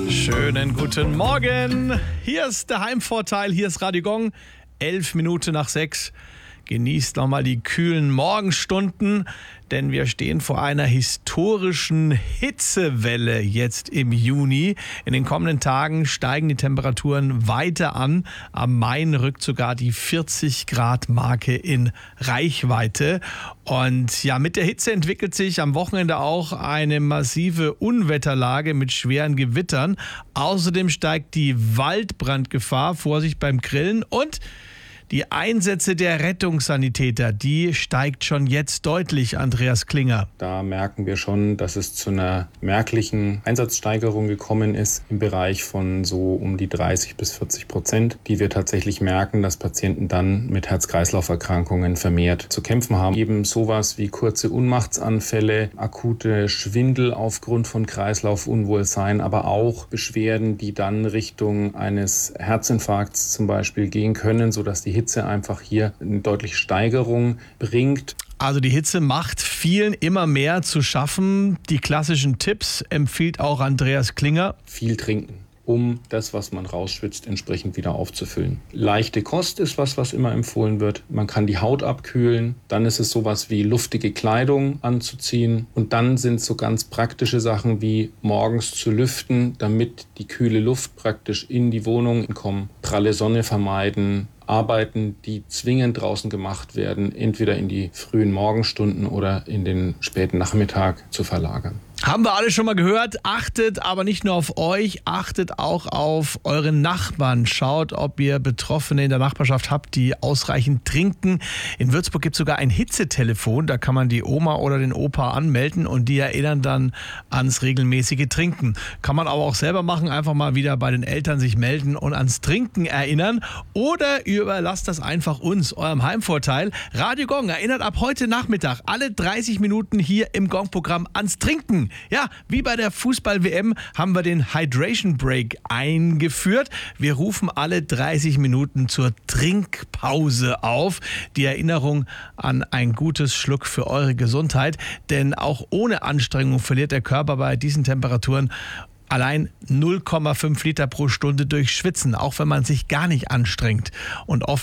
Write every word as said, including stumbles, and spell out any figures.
Schönen guten Morgen. Hier ist der Heimvorteil, hier ist Radio Gong. Elf Minuten nach sechs. Genießt nochmal die kühlen Morgenstunden, denn wir stehen vor einer historischen Hitzewelle jetzt im Juni. In den kommenden Tagen steigen die Temperaturen weiter an. Am Main rückt sogar die vierzig Grad Marke in Reichweite. Und ja, mit der Hitze entwickelt sich am Wochenende auch eine massive Unwetterlage mit schweren Gewittern. Außerdem steigt die Waldbrandgefahr, Vorsicht beim Grillen, und die Einsätze der Rettungssanitäter, die steigt schon jetzt deutlich, Andreas Klinger. Da merken wir schon, dass es zu einer merklichen Einsatzsteigerung gekommen ist im Bereich von so um die dreißig bis vierzig Prozent, die wir tatsächlich merken, dass Patienten dann mit Herz-Kreislauf-Erkrankungen vermehrt zu kämpfen haben. Eben sowas wie kurze Ohnmachtsanfälle, akute Schwindel aufgrund von Kreislaufunwohlsein, aber auch Beschwerden, die dann Richtung eines Herzinfarkts zum Beispiel gehen können, sodass die Hitze einfach hier eine deutliche Steigerung bringt. Also die Hitze macht vielen immer mehr zu schaffen. Die klassischen Tipps empfiehlt auch Andreas Klinger. Viel trinken, um das, was man rausschwitzt, entsprechend wieder aufzufüllen. Leichte Kost ist was, was immer empfohlen wird. Man kann die Haut abkühlen. Dann ist es sowas wie luftige Kleidung anzuziehen. Und dann sind so ganz praktische Sachen wie morgens zu lüften, damit die kühle Luft praktisch in die Wohnung kommt. Pralle Sonne vermeiden. Arbeiten, die zwingend draußen gemacht werden, entweder in die frühen Morgenstunden oder in den späten Nachmittag zu verlagern. Haben wir alle schon mal gehört. Achtet aber nicht nur auf euch, achtet auch auf eure Nachbarn. Schaut, ob ihr Betroffene in der Nachbarschaft habt, die ausreichend trinken. In Würzburg gibt es sogar ein Hitzetelefon. Da kann man die Oma oder den Opa anmelden und die erinnern dann ans regelmäßige Trinken. Kann man aber auch selber machen. Einfach mal wieder bei den Eltern sich melden und ans Trinken erinnern. Oder ihr überlasst das einfach uns, eurem Heimvorteil. Radio Gong erinnert ab heute Nachmittag alle dreißig Minuten hier im Gong-Programm ans Trinken. Ja, wie bei der Fußball-W M haben wir den Hydration Break eingeführt. Wir rufen alle dreißig Minuten zur Trinkpause auf. Die Erinnerung an ein gutes Schluck für eure Gesundheit. Denn auch ohne Anstrengung verliert der Körper bei diesen Temperaturen allein null Komma fünf Liter pro Stunde durch Schwitzen, auch wenn man sich gar nicht anstrengt. Und oft